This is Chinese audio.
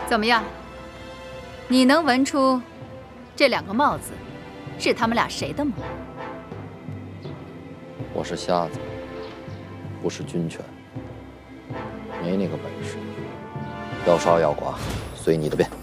怎么样？你能闻出这两个帽子是他们俩谁的吗？ 我是瞎子，不是军犬，没那个本事。要杀要剐，随你的便。